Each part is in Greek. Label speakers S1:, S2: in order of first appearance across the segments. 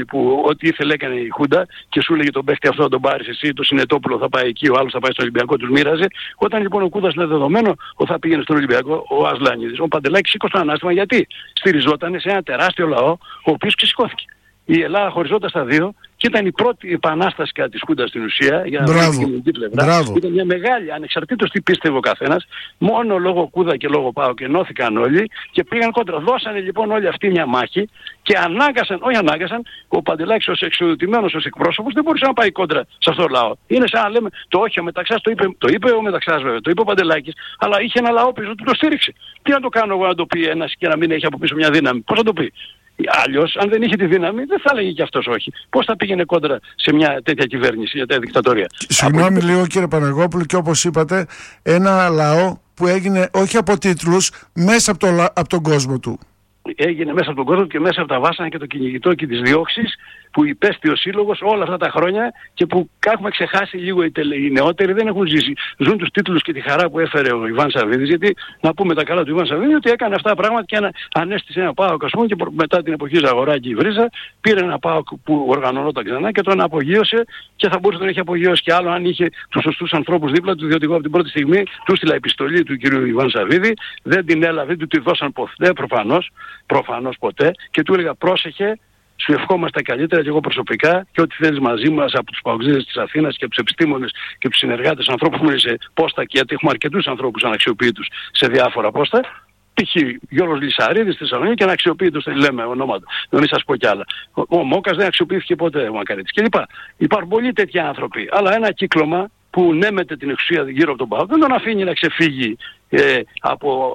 S1: όλοι που ό,τι ήθελε έκανε η Χούντα και σου έλεγε τον παίχτη αυτό, τον πάρεις εσύ, το Συνετόπουλο θα πάει εκεί, ο άλλος θα πάει στο Ολυμπιακό, τους μοίραζε. Όταν λοιπόν ο Κούδας είναι δεδομένο ότι θα πήγαινε στον Ολυμπιακό, ο Ασλάνιδης, ο Παντελάκης σήκωσε το ανάστημα γιατί στηριζόταν σε ένα τεράστιο λαό, ο οποίος ξεσηκώθηκε. Η Ελλάδα χωριζόταν στα δύο και ήταν η πρώτη επανάσταση κατά της Χούντας στην ουσία για να βρει την κοινωνική πλευρά. Ήταν μια μεγάλη, ανεξαρτήτως τι πίστευε ο καθένας, μόνο λόγω Κούδα και λόγω ΠΑΟΚ ενώθηκαν όλοι και πήγαν κόντρα. Δώσανε λοιπόν όλοι αυτοί μια μάχη και ανάγκασαν, ο Παντελάκης ως εξοδοτημένος ως εκπρόσωπος δεν μπορούσε να πάει κόντρα σε αυτό το λαό. Είναι σαν να λέμε το όχι ο Μεταξάς, το είπε ο Μεταξάς βέβαια, το είπε ο Παντελάκης, αλλά είχε ένα λαό πίσω του το στήριξε. Τι να το κάνω εγώ να το πει ένας και να μην έχει από πίσω μια δύναμη, πώς θα το πει. Αλλιώς, αν δεν είχε τη δύναμη, δεν θα έλεγε κι αυτός όχι. Πώς θα πήγαινε κόντρα σε μια τέτοια κυβέρνηση, για τέτοια δικτατορία.
S2: Συγγνώμη λίγο κύριε Παναγόπουλο, και όπως είπατε, ένα λαό που έγινε όχι από τίτλους, μέσα από τον κόσμο του.
S1: Έγινε μέσα από τον κόσμο και μέσα από τα βάσανα και το κυνηγητό και τις διώξεις που υπέστη ο Σύλλογος όλα αυτά τα χρόνια και που έχουμε ξεχάσει λίγο οι νεότεροι, δεν έχουν ζήσει. Ζουν τους τίτλους και τη χαρά που έφερε ο Ιβάν Σαββίδης, γιατί να πούμε τα καλά του Ιβάν Σαββίδη ότι έκανε αυτά τα πράγματα και ανέστησε ένα ΠΑΟΚ, ας πούμε, και μετά την εποχή Ζαγοράκη η Βρίζα πήρε ένα ΠΑΟΚ που οργανωνόταν ξανά και τον απογείωσε και θα μπορούσε να τον έχει απογειώσει και άλλο αν είχε τους σωστούς ανθρώπους δίπλα του, διότι εγώ από την πρώτη στιγμή του στείλα επιστολή του κ. Ιβάν Σαββίδη, δεν την έλαβε, του τη δώσαν ποτέ προφανώς ποτέ και του έλεγα πρόσεχε. Σου ευχόμαστε καλύτερα και εγώ προσωπικά και ό,τι θέλεις μαζί μας από τους παοξίδες της Αθήνας και από τους επιστήμονες και τους συνεργάτες ανθρώπους που είναι σε πόστα, και γιατί έχουμε αρκετούς ανθρώπους αναξιοποιητούς σε διάφορα πόστα. Π.χ. Γιώργος Λυσαρίδης στη Θεσσαλονίκη και αναξιοποιητούς, λέμε ονόματα, να μην σας πω κι άλλα. Ο Μόκας δεν αξιοποιήθηκε ποτέ, ο Μακαρίτης κλπ. Υπάρχουν πολλοί τέτοιοι άνθρωποι, αλλά ένα κύκλωμα που νέμεται την εξουσία γύρω από τον ΠΑΟΚ δεν τον αφήνει να ξεφύγει από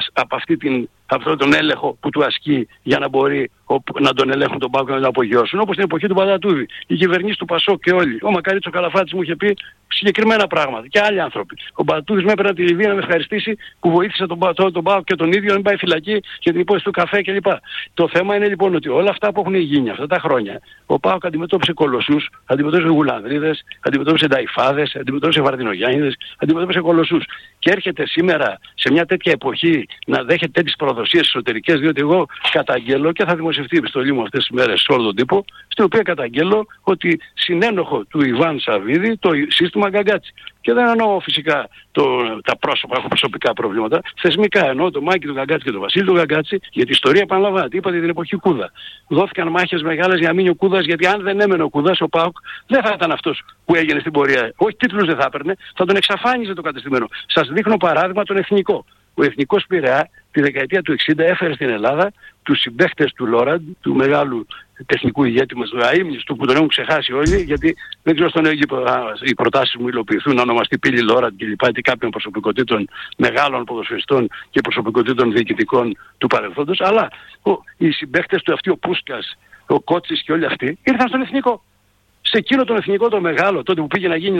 S1: αυτόν τον έλεγχο που του ασκεί για να μπορεί να τον ελέγχουν τον ΠΑΟΚ και να τον απογειώσουν. Όπως στην εποχή του Παπαδατούδη. Οι κυβερνήσεις του Πασόκ και όλοι. Ο Μακαρίτης ο Καλαφάτης μου είχε πει συγκεκριμένα πράγματα και άλλοι άνθρωποι. Ο Παπαδατούδης με έπαιρνε από τη Λιβύη να με ευχαριστήσει που βοήθησε τον ΠΑΟΚ και τον ίδιο να μην πάει φυλακή για την υπόθεση του καφέ κλπ. Το θέμα είναι λοιπόν ότι όλα αυτά που έχουν γίνει αυτά τα χρόνια, ο ΠΑΟΚ αντιμετώπισε κολοσσούς, αντιμετώπισε γουλανδρίδες, αντιμετώπισε νταϊφάδες, αντιμετώπισε βαρδινογιάννηδες, αντιμετώπισε κολοσσούς. Και έρχεται σήμερα σε μια τέτοια εποχή να δέχεται τέτοιες προδοσίες εσωτερικές, διότι εγώ καταγγέλλω και θα δημοσιευτεί η επιστολή μου αυτές τις μέρες σε όλο τον τύπο, στην οποία καταγγέλλω ότι συνένοχο του Ιβάν Σαββίδη το σύστημα Γκαγκάτσι. Και δεν εννοώ φυσικά τα πρόσωπα, έχω προσωπικά προβλήματα. Θεσμικά εννοώ το Μάκη του Γκαγκάτσι και το Βασίλη του Γκαγκάτσι, γιατί η ιστορία επαναλαμβάνεται. Είπατε την εποχή Κούδα. Δόθηκαν μάχες μεγάλες για να μείνει ο Κούδας, γιατί αν δεν έμενε ο Κούδας, ο ΠΑΟΚ δεν θα ήταν αυτός που έγινε στην πορεία. Όχι τίτλους δεν θα έπαιρνε, θα τον εξαφάνιζε το κατεστημένο. Σας δείχνω παράδειγμα τον Εθνικό. Ο Εθνικός Πειραιά τη δεκαετία του 60 έφερε στην Ελλάδα τους συμπαίχτες του Λόραντ, του μεγάλου τεχνικού ηγέτη μας, του αείμνηστου που τον έχουν ξεχάσει όλοι, γιατί δεν ξέρω στον οι προτάσεις μου υλοποιηθούν να ονομαστεί πύλη Λόραντ και λοιπά, κάποιων προσωπικότητων μεγάλων ποδοσφαιριστών και προσωπικότητων διοικητικών του παρελθόντος, αλλά οι συμπαίχτες του αυτοί, ο Πούσκας, ο Κότσης και όλοι αυτοί, ήρθαν στον Εθνικό. Σε εκείνο τον Εθνικό το μεγάλο, τότε που πήγε να γίνει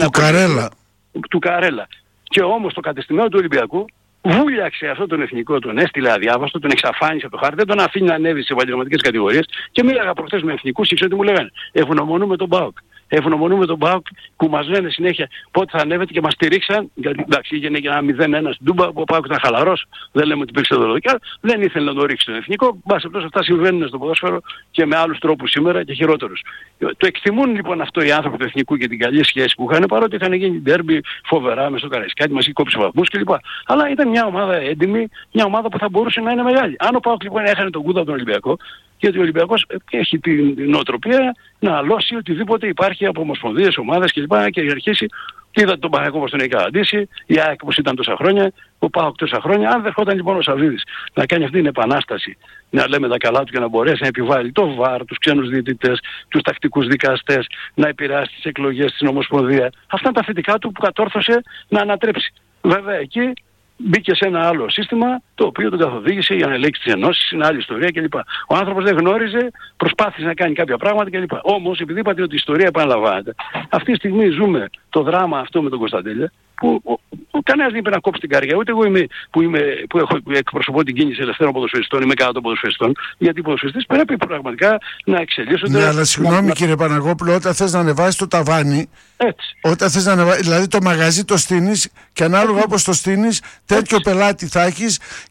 S1: του Καρέλα. Και όμως το κατεστημένο του Ολυμπιακού βούλιαξε αυτόν τον Εθνικό, τον έστειλε αδιάβαστο, τον εξαφάνισε από το χάρτη, δεν τον αφήνει να ανέβει σε επαγγελματικές κατηγορίες και μίλαγα προχθές με εθνικούς και ξέρω τι μου λέγανε. Ευγνωμονούμε τον ΠΑΟΚ. Ευγνωμονούμε τον ΠΑΟΚ που μας λένε συνέχεια πότε θα ανέβεται και μας στηρίξαν. Γιατί εντάξει, έγινε και ένα 0-1 στην Τούμπα που ο ΠΑΟΚ ήταν χαλαρός, δεν λέμε ότι υπήρξε δωροδοκιά, δεν ήθελε να το ρίξει τον Εθνικό. Μπας αυτός αυτά συμβαίνουν στο ποδόσφαιρο και με άλλους τρόπους σήμερα και χειρότερους. Το εκτιμούν λοιπόν αυτό οι άνθρωποι του Εθνικού και την καλή σχέση που είχαν, παρότι είχαν γίνει ντέρμπι φοβερά με στο Καραϊσκάκι, μας είχε κόψει βαθμούς κλπ. Αλλά ήταν μια ομάδα έντιμη, μια ομάδα που θα μπορούσε να είναι μεγάλη. Αν ο ΠΑΟΚ λοιπόν έχανε τον Κούδα από τον Ολυμπιακό, γιατί ο Ολυμπιακός έχει την νοοτροπία να αλώσει οτιδήποτε υπάρχει από ομοσπονδίες, ομάδες κλπ. Και αρχίσει. Και είδατε τον Παναθηναϊκό πως τον έχει καταντήσει, η ΑΕΚ πως ήταν τόσα χρόνια, ο ΠΑΟΚ τόσα χρόνια. Αν δεχόταν λοιπόν ο Σαββίδης να κάνει αυτή την επανάσταση, να λέμε τα καλά του και να μπορέσει να επιβάλλει το ΒΑΡ, τους ξένους διαιτητές, τους τακτικούς δικαστές, να επηρεάσει τις εκλογές στην Ομοσπονδία, αυτά είναι τα θετικά του που κατόρθωσε να ανατρέψει. Βέβαια εκεί μπήκε σε ένα άλλο σύστημα το οποίο τον καθοδήγησε για να ελέγξει τις ενώσεις, είναι άλλη ιστορία κλπ. Ο άνθρωπος δεν γνώριζε, προσπάθησε να κάνει κάποια πράγματα κλπ. Όμως επειδή είπατε ότι η ιστορία επαναλαμβάνεται, αυτή τη στιγμή ζούμε το δράμα αυτό με τον Κωνσταντέλια που κανένας δεν είπε να κόψει την καρδιά. Ούτε εγώ που έχω εκπροσωπώ την κίνηση ελευθέρων ποδοσφαιριστών, είμαι κατά των ποδοσφαιριστών, γιατί οι ποδοσφαιριστές πρέπει πραγματικά να εξελίσσονται.
S2: Ναι, αλλά συγγνώμη κύριε Παναγόπουλο, όταν θες να ανεβάσεις το ταβάνι, έτσι. Όταν θες να ανεβάσεις, δηλαδή το μαγαζί το στείνεις και ανάλογα όπως το στείνεις, τέτοιο πελάτη θα έχεις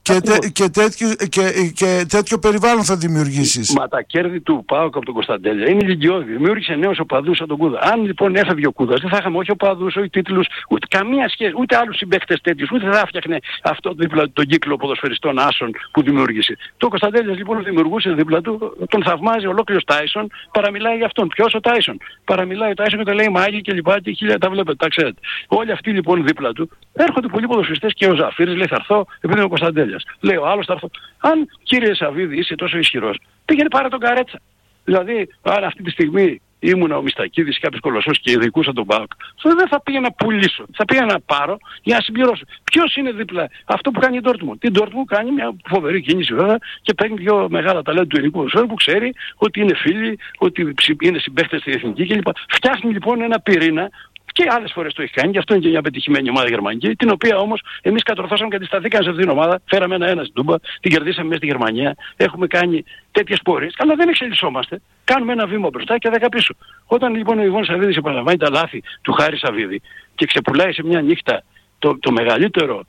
S2: και τέτοιο περιβάλλον θα δημιουργήσεις.
S1: Μα τα κέρδη του ΠΑΟΚ από τον Κωνσταντέλια είναι ηλικιώδη. Δημιούργησε νέους οπαδούς από τον Κούδα. Αν λοιπόν έφευγε ο Κούδας, δεν θα είχαμε όχι οπαδούς, όχι τίτλους, ούτε καμία σχέση, ούτε άλλους συμπαίκτες τέτοιους, ούτε θα φτιάχνε αυτό δίπλα τον κύκλο ποδοσφαιριστών άσων που δημιούργησε. Το Κωνσταντέλιας λοιπόν δημιουργούσε δίπλα του, τον θαυμάζει ολόκληρος Τάισον, παραμιλάει για αυτόν. Ποιος ο Τάισον? Παραμιλάει ο Τάισον και το λέει Μάγι και λοιπά και χίλια τα βλέπετε, τα ξέρετε. Όλοι αυτοί λοιπόν δίπλα του έρχονται πολλοί ποδοσφαιριστές και ο Ζαφύρης λέει θα έρθω επειδή είναι ο Κωνσταντέλιας. Λέει ο άλλος θα έρθω. Αν κύριε Σαββίδη είσαι τόσο ισχυρός, πήγαινε πάρε τον Καρέτσα. Δηλαδή, αν αυτή τη στιγμή ήμουν ο Μιστακίδης ή κάποιος κολοσσός και ειδικούσα τον ΠΑΟΚ, δεν θα πήγα να πουλήσω. Θα πήγα να πάρω για να συμπληρώσω. Ποιος είναι δίπλα? Αυτό που κάνει η Ντόρτμουντ. Η Ντόρτμουντ κάνει μια φοβερή κίνηση βέβαια και παίρνει πιο μεγάλα ταλέντα του ελληνικού ποδοσφαίρου που ξέρει ότι είναι φίλοι, ότι είναι συμπαίκτες στη εθνική κλπ. Φτιάχνει λοιπόν ένα πυρήνα. Και άλλες φορές το έχει κάνει, γι' αυτό είναι και μια πετυχημένη ομάδα γερμανική, την οποία όμως εμείς κατορθώσαμε και αντισταθήκαμε σε αυτήν την ομάδα. Φέραμε 1-1 στην Τούμπα, την κερδίσαμε μέσα στη Γερμανία. Έχουμε κάνει τέτοιες πορείες, αλλά δεν εξελισσόμαστε. Κάνουμε ένα βήμα μπροστά και 10 πίσω. Όταν λοιπόν ο Ιβών Σαββίδης επαναλαμβάνει τα λάθη του Χάρη Σαββίδη και ξεπουλάει σε μια νύχτα το μεγαλύτερο,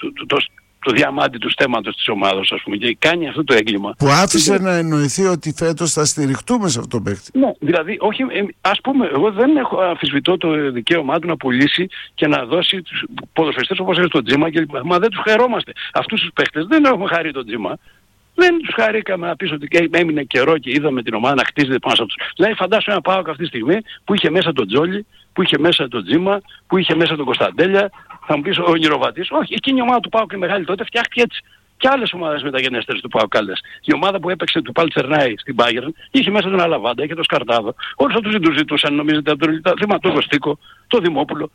S1: το διαμάντι του στέματος της ομάδας, ας πούμε, και κάνει αυτό το έγκλημα.
S2: Που άφησε να εννοηθεί ότι φέτος θα στηριχτούμε σε αυτό το παίκτη.
S1: Ναι, δηλαδή, όχι, ας πούμε, εγώ δεν έχω αμφισβητώ το δικαίωμά του να πουλήσει και να δώσει τους ποδοσφαιριστές όπως είναι το Τζίμα και λοιπά. Μα δεν τους χαιρόμαστε. Αυτούς τους παίκτες δεν έχουμε χαρεί το Τζίμα. Δεν τους χαρήκαμε να πεις ότι έμεινε καιρό και είδαμε την ομάδα να χτίζεται πάνω από τους. Δηλαδή, φαντάσου ένα ΠΑΟΚ αυτή τη στιγμή που είχε μέσα τον Τζόλι, που είχε μέσα τον Τζίμα, που είχε μέσα τον Κωνσταντέλια. Θα μου πεις ο Νιροβατής. Όχι, εκείνη η ομάδα του ΠΑΟΚ η μεγάλη τότε φτιάχτηκε έτσι. Και άλλες ομάδες μεταγενέστερες του ΠΑΟΚ άλλες. Η ομάδα που έπαιξε του Παλτσερνάη στην Bayern είχε μέσα τον Αλαβάντα, είχε τον Σκαρτάδο. Όλους αυτούς δεν τους ζητούσαν, νομίζετε, θυμάμαι τον Κωστίκο, τον Δημόπουλο.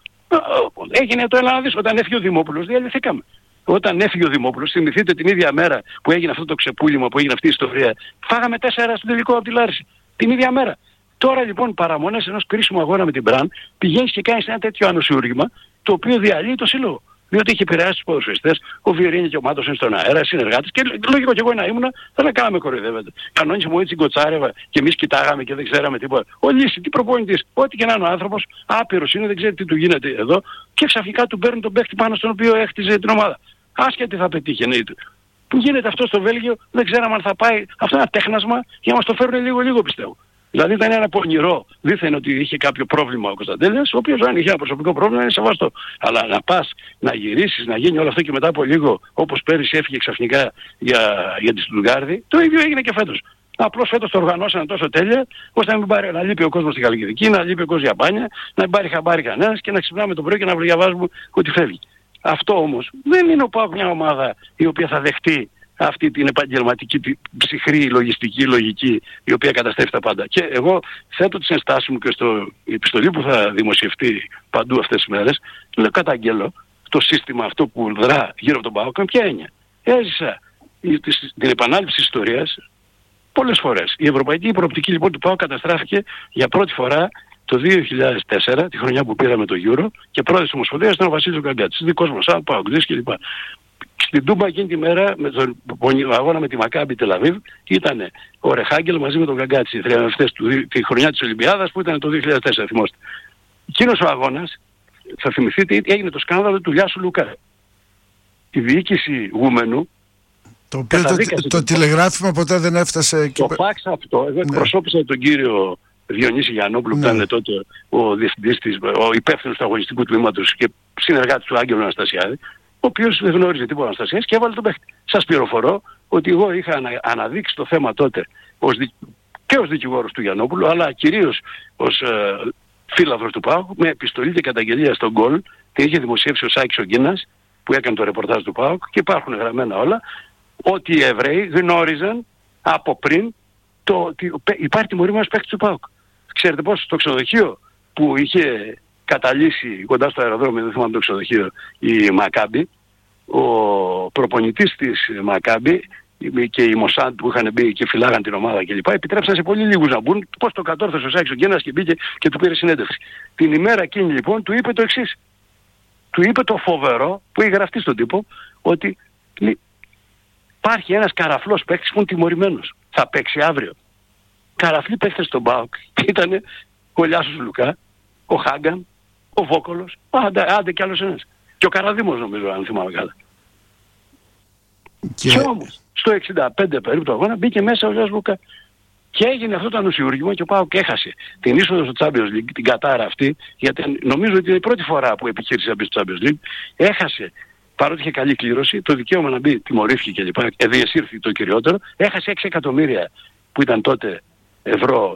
S1: Έγινε το έλα να δεις, όταν έφυγε ο Δημόπουλος διαλυθήκαμε. Όταν έφυγε ο Δημόπουλος, θυμηθείτε την ίδια μέρα που έγινε αυτό το ξεπούλημα, που έγινε αυτή η ιστορία, φάγαμε 4 στον τελικό από τη Λάριση. Την ίδια μέρα. Τώρα λοιπόν παραμονές ενός κρίσιμου αγώνα με την Μπραν, πηγαίνεις και κάνεις ένα τέτοιο ανοσιούργημα, το οποίο διαλύει το σύλλογο. Διότι είχε επηρεάσει τους ποδοσφαιριστές, ο Βιερίνη και ο Μάτος είναι στον αέρα, συνεργάτες, και λογικό και εγώ να ήμουνα, θα κάναμε κοροϊδεύεται. Κανόνισε μου έτσι Γκοτσάρεβα και εμείς κοιτάγαμε και δεν ξέραμε τίποτα. Ο Λύση, τι προπονητής, ό,τι και να είναι ο άνθρωπος, άπειρος είναι, δεν ξέρει τι του γίνεται εδώ, και ξαφνικά του παίρνουν τον παίχτη πάνω στον οποίο έχτιζε την ομάδα. Άσχετη θα πετύχει, εννοείται. Που γίνεται αυτό στο Βέλγιο, δεν ξέραμε αν θα πάει αυτό ένα τέχνασμα για να μας το φέρουν λίγο-λίγο πιστεύω. Δηλαδή ήταν ένα πονηρό, δίθεν ότι είχε κάποιο πρόβλημα ο Κωνσταντέλιας, ο οποίος αν είχε ένα προσωπικό πρόβλημα είναι σεβαστό. Αλλά να πας, να γυρίσεις, να γίνει όλο αυτό και μετά από λίγο, όπως πέρυσι έφυγε ξαφνικά για τη Στουτγκάρδη, το ίδιο έγινε και φέτος. Απλώς φέτος το οργανώσανε τόσο τέλεια, ώστε να λείπει ο κόσμος στην Καλλικιδική, να λείπει ο κόσμος για μπάνια, να μην πάρει χαμπάρι κανένας και να ξυπνάμε το πρωί και να διαβάζουμε ότι φεύγει. Αυτό όμως δεν είναι ο ΠΑΟΚ μια ομάδα η οποία θα δεχτεί αυτή την επαγγελματική, ψυχρή, λογιστική, λογική, η οποία καταστρέφει τα πάντα. Και εγώ θέτω τις ενστάσεις μου και στο επιστολή που θα δημοσιευτεί παντού αυτές τις μέρες, λέω καταγγέλλω το σύστημα αυτό που δρά γύρω από τον ΠΑΟΚ με ποια έννοια. Έζησα την επανάληψη της ιστορίας πολλές φορές. Η ευρωπαϊκή προοπτική λοιπόν του ΠΑΟΚ καταστράφηκε για πρώτη φορά το 2004, τη χρονιά που πήραμε το Euro, και πρόεδρος της Ομοσπονδίας ήταν ο Βασίλης Γκαγκάτης, δικός μας, ΠΑΟΚ κλπ. Στην Τούμπα εκείνη τη μέρα, με τον αγώνα με τη Μακάμπι Τελαβίβ, ήταν ο Ρεχάγκελ μαζί με τον Γκαγκάτση, οι θριαμβευτές τη χρονιά της Ολυμπιάδας που ήταν το 2004, θυμόστε. Εκείνος ο αγώνας, θα θυμηθείτε, έγινε το σκάνδαλο του Λιάσου Λουκά. Η διοίκηση Γούμενου,
S2: το οποίο το τηλεγράφημα ποτέ δεν έφτασε εκεί.
S1: Το φάξ αυτό, εγώ εκπροσώπησα τον κύριο Διονύση Γιαννόπουλου, που ήταν τότε ο διευθυντής ο υπεύθυνος του αγωνιστικού τμήματος και συνεργάτης του Άγγελου Αναστασιάδη, ο οποίος δεν γνώριζε τίποτα Αναστασιάδης και έβαλε τον παίχτη. Σας πληροφορώ ότι εγώ είχα αναδείξει το θέμα τότε και ως δικηγόρος του Γιαννόπουλου, αλλά κυρίως ως φίλαθρος του ΠΑΟΚ, με επιστολή και καταγγελία στον Γκολ, την είχε δημοσιεύσει ο Σάκης ο Γκίνας, που έκανε το ρεπορτάζ του ΠΑΟΚ, και υπάρχουν γραμμένα όλα, ότι οι Εβραίοι γνώριζαν από πριν ότι υπάρχει τιμωρή μας παίκτης του ΠΑΟΚ. Ξέρετε πώς στο ξενοδοχείο που είχε καταλύσει κοντά στο αεροδρόμιο, δεν θυμάμαι το ξενοδοχείο, η Μακάμπι, ο προπονητής της Μακάμπι και οι Μοσάντ που είχαν μπει και φυλάγαν την ομάδα κλπ. Επιτρέψαν σε πολύ λίγους να μπουν. Πώς το κατόρθωσε ο Σάκης ο Γκένας και μπήκε και του πήρε συνέντευξη. Την ημέρα εκείνη λοιπόν του είπε το εξής. Του είπε το φοβερό που είχε γραφτεί στον τύπο, ότι υπάρχει ένας καραφλός παίκτης που είναι τιμωρημένος. Θα παίξει αύριο. Καραφλοί παίκτες στον ΠΑΟΚ ήτανε ο Λιάσος Λουκά, ο Χάγκαν, ο Βόκολος, άντε κι άλλος ένας. Και ο Καραδήμος νομίζω, αν θυμάμαι καλά. Και όμως στο 65 περίπου το αγώνα μπήκε μέσα ο Γιώργος Λούκα. Και έγινε αυτό το ανοσιούργημα και ο ΠΑΟΚ έχασε την είσοδο στο Champions League, την κατάρα αυτή, γιατί νομίζω ότι είναι η πρώτη φορά που επιχείρησε να μπει στο Champions League. Έχασε, παρότι είχε καλή κλήρωση, το δικαίωμα να μπει, τιμωρήθηκε κλπ. Διεσύρθη το κυριότερο. Έχασε 6 εκατομμύρια που ήταν τότε ευρώ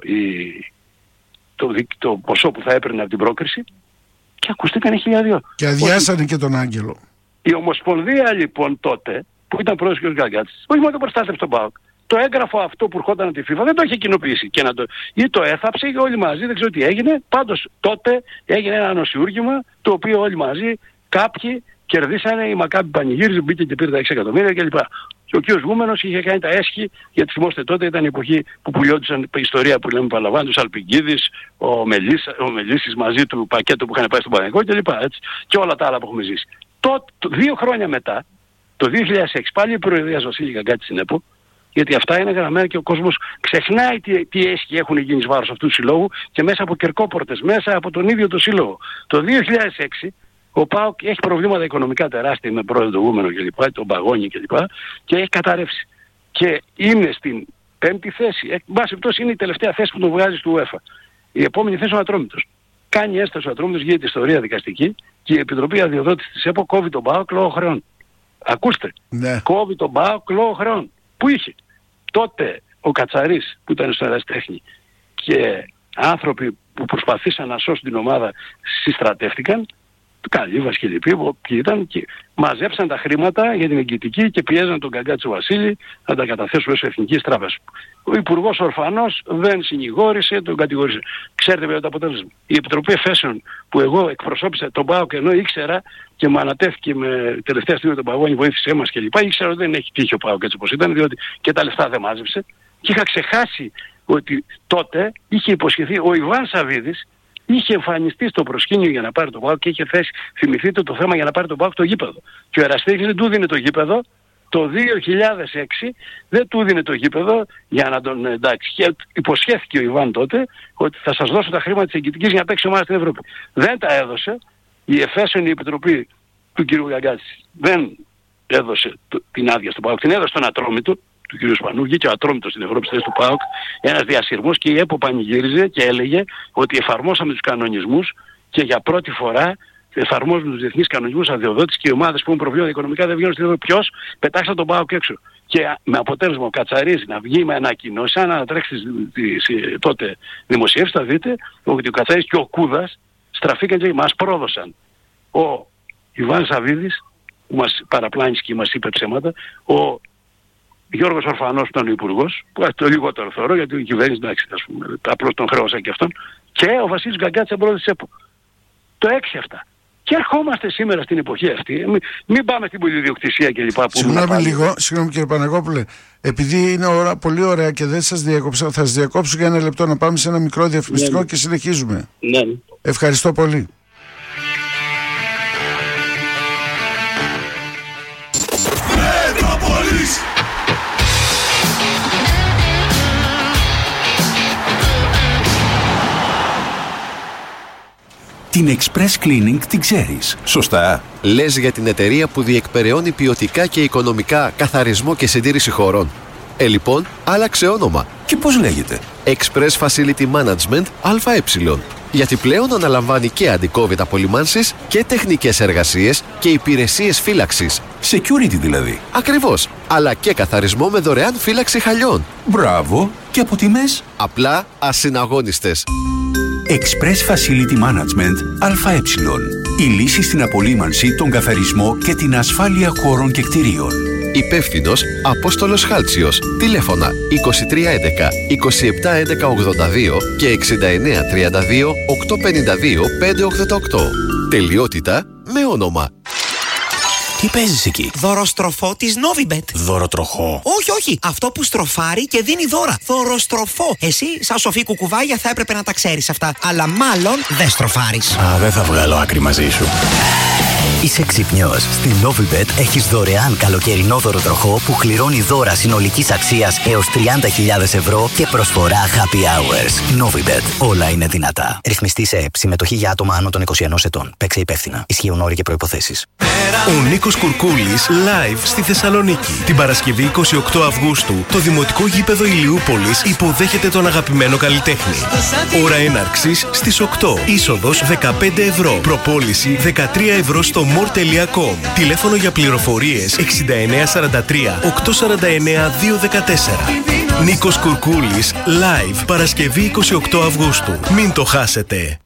S1: το ποσό που θα έπαιρνε από την πρόκριση και ακουστήκανε 1.002.
S2: Και αδειάσανε και τον Άγγελο.
S1: Η Ομοσπονδία λοιπόν τότε, που ήταν πρόεδρος κ. Γκαγκάτσης, όχι μόνο το προστάτευσε τον ΠΑΟΚ. Το έγγραφο αυτό που ερχόταν από τη FIFA δεν το είχε κοινοποιήσει ή το έθαψε ή όλοι μαζί, δεν ξέρω τι έγινε. Πάντως τότε έγινε ένα ανοσιούργημα το οποίο όλοι μαζί κάποιοι κερδίσανε, η Μακάμπι πανηγύριζε, μπήκε και πήρε τα 6 εκατομμύρια κλπ. Και ο κ. Γούμενος είχε κάνει τα έσχη, γιατί θυμόστε τότε ήταν η εποχή που πουλιόντουσαν η ιστορία που λέμε παραλαμβάνει, ο Αλπιγκίδης, ο Μελίσης μαζί του πακέτο που είχαν πάει στον Παναγικό κλπ. Και όλα τα άλλα που έχουμε ζήσει. 2 χρόνια μετά, το 2006, πάλι η προεδρία Βασίλη Γκαγκάτση στην ΕΠΟ, γιατί αυτά είναι γραμμένα και ο κόσμος ξεχνάει τι έσχοι έχουν γίνει εις βάρος αυτού του συλλόγου και μέσα από κερκόπορτες, μέσα από τον ίδιο το σύλλογο. Το 2006 ο ΠΑΟΚ έχει προβλήματα οικονομικά τεράστια με πρόεδρο του Γούμενο κλπ, τον Παγώνη κλπ. Και έχει καταρρεύσει. Και είναι στην 5η θέση. Εν πάση περιπτώσει είναι η τελευταία θέση που τον βγάζει του UEFA. Η επόμενη θέση ο Ατρόμητος. Κάνει έσταση ο Ατρόμητος, γίνεται ιστορία δικαστική και η Επιτροπή Αδειοδότησης της ΕΠΟ κόβει τον ΠΑΟΚ λόγω χρεών. Ακούστε. Ναι. Κόβει τον ΠΑΟΚ λόγω χρεών. Πού είχε? Τότε ο Κατσαρής που ήταν στο Ερασιτέχνη και άνθρωποι που προσπαθήσαν να σώσουν την ομάδα συστρατεύτηκαν, Καλύβας και λοιποί, ποιοι ήταν και μαζέψαν τα χρήματα για την εγγυητική και πιέζαν τον Γκαγκάτσο Βασίλη να τα καταθέσουν ως Εθνικής Τράπεζας. Ο Υπουργός ορφανός δεν συνηγόρησε, τον κατηγόρησε. Ξέρετε ποιο το αποτέλεσμα? Η Επιτροπή Εφέσεων που εγώ εκπροσώπησα τον ΠΑΟΚ ενώ ήξερα και μου ανατέθηκε με τελευταία στιγμή τον Παγώνη, βοήθησέ μας κλπ. Ήξερα ότι δεν έχει τύχει ο ΠΑΟΚ έτσι όπως ήταν, διότι και τα λεφτά δεν μάζεψε. Και είχα ξεχάσει ότι τότε είχε υποσχεθεί ο Ιβάν Σαββίδης, είχε εμφανιστεί στο προσκήνιο για να πάρει τον ΠΑΟΚ και είχε θέσει, θυμηθείτε το θέμα για να πάρει τον ΠΑΟΚ το γήπεδο. Και ο Εραστέχνης δεν του δίνει το γήπεδο. Το 2006 δεν του δίνει το γήπεδο για να τον εντάξει. Και υποσχέθηκε ο Ιβάν τότε ότι θα σας δώσω τα χρήματα της εγγυητικής για να παίξει ομάδα στην Ευρώπη. Δεν τα έδωσε. Η Εφέσεων, η Επιτροπή του κ. Γκαγκάτση δεν έδωσε την άδεια στον ΠΑΟΚ. Την έδωσε στον Ατρόμητο του κ. Σπανούγη και ο Ατρόμητος στην Ευρώπη στη θέση του ΠΑΟΚ. Ένας διασυρμός και η ΕΠΟ πανηγύριζε και έλεγε ότι εφαρμόσαμε τους κανονισμούς και για πρώτη φορά εφαρμόζουν τους διεθνείς κανονισμούς αδειοδότησης και οι ομάδες που έχουν προβλήματα οικονομικά δεν βγαίνουν στην Ευρώπη. Ποιος? Πετάξτε τον ΠΑΟΚ έξω. Και με αποτέλεσμα ο Κατσαρής να βγει με ανακοινώσεις, σαν να τρέξει τις τότε δημοσιεύσεις, θα δείτε ότι ο Κατσαρής και ο Κούδας στραφήκαν και μας πρόδωσαν. Ο Ιβάν Σαββίδης που μας παραπλάνησε και μας είπε ψέματα, ο Γιώργος Ορφανός που ήταν ο υπουργός, που το λιγότερο θεωρώ γιατί η κυβέρνηση εντάξει, απλώς τον χρέωσα και αυτόν, και ο Βασίλης Γκαγκάτσης πρόεδρος της ΕΠΟ. Το 6 αυτά. Και ερχόμαστε σήμερα στην εποχή αυτή. Μην πάμε στην πολυδιοκτησία κλπ.
S2: Συγγνώμη λίγο, συγγνώμη κύριε Παναγόπουλε. Επειδή είναι πολύ ωραία και δεν σας διακόψα, θα σας διακόψω για 1 λεπτό να πάμε σε ένα μικρό διαφημιστικό και συνεχίζουμε.
S1: Ναι.
S2: Ευχαριστώ πολύ.
S3: Την Express Cleaning την ξέρεις, σωστά?
S4: Λες για την εταιρεία που διεκπεραιώνει ποιοτικά και οικονομικά καθαρισμό και συντήρηση χώρων. Λοιπόν, άλλαξε όνομα.
S3: Και πώς λέγεται?
S4: Express Facility Management ΑΕ. Γιατί πλέον αναλαμβάνει και αντι-COVID απολυμάνσεις και τεχνικές εργασίες και υπηρεσίες φύλαξης.
S3: Security δηλαδή.
S4: Ακριβώς. Αλλά και καθαρισμό με δωρεάν φύλαξη χαλιών.
S3: Μπράβο. Και από τιμές?
S4: Απλά ασυναγώνιστες.
S3: Express Facility Management ΑΕ. Η λύση στην απολύμανση, τον καθαρισμό και την ασφάλεια χώρων και κτηρίων.
S4: Υπεύθυνος Απόστολος Χάλτσιος. Τηλέφωνα 2311 2711 82 και 6932 852 588. Τελειότητα με όνομα.
S5: Τι παίζεις εκεί?
S6: Δωροστροφό της Novibet.
S5: Δωροτροχό?
S6: Όχι. Αυτό που στροφάρει και δίνει δώρα. Δωροστροφό. Εσύ, σαν σοφή κουκουβάγια, θα έπρεπε να τα ξέρεις αυτά. Αλλά μάλλον δεν στροφάρεις.
S5: Δεν θα βγάλω άκρη μαζί σου.
S7: Είσαι ξυπνιός. Στην Novibet έχεις δωρεάν καλοκαιρινό δωροτροχό που κληρώνει δώρα συνολικής αξίας έως 30.000 ευρώ και προσφορά happy hours. Novibet. Όλα είναι δυνατά. Ρυθμιστή σε ΕΠ. Συμμετοχή για άτομα άνω των 21 ετών. Παίξε υπεύθυνα. Ισχύουν όροι και προϋποθέσεις.
S8: Ο Νίκος Κουρκούλης live στη Θεσσαλονίκη. Την Παρασκευή 28 Αυγούστου το Δημοτικό Γήπεδο Ηλιούπολης υποδέχεται τον αγαπημένο καλλιτέχνη. Ώρα έναρξης στις 8. Είσοδος 15 ευρώ. Προπόληση 13 ευρώ στο more.com. Τηλέφωνο για πληροφορίες 6943 849 214. Νίκος Κουρκούλης live Παρασκευή 28 Αυγούστου. Μην το χάσετε.